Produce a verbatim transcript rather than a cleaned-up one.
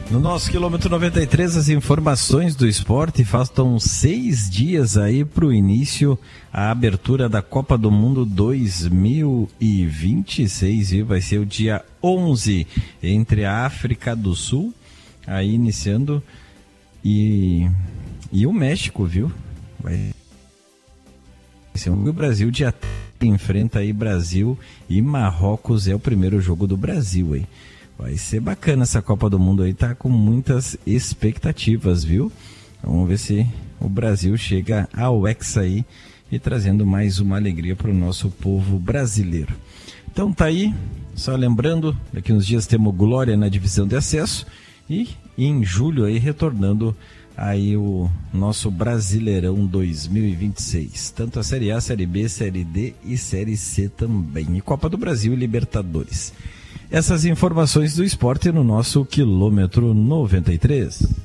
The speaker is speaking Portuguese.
No nosso quilômetro noventa e três, as informações do esporte. Faltam seis dias aí para o início, a abertura da Copa do Mundo dois mil e vinte e seis, viu? Vai ser o dia onze, entre a África do Sul, aí iniciando, e, e o México, viu? Vai ser o Brasil, dia enfrenta aí Brasil e Marrocos, é o primeiro jogo do Brasil, hein? Vai ser bacana essa Copa do Mundo aí, tá com muitas expectativas, viu? Vamos ver se o Brasil chega ao Hexa aí e trazendo mais uma alegria para o nosso povo brasileiro. Então tá aí, só lembrando, daqui uns dias temos Glória na divisão de acesso e em julho aí retornando aí o nosso Brasileirão dois mil e vinte e seis. Tanto a Série A, Série B, Série D e Série C também. E Copa do Brasil e Libertadores. Essas informações do esporte no nosso quilômetro noventa e três.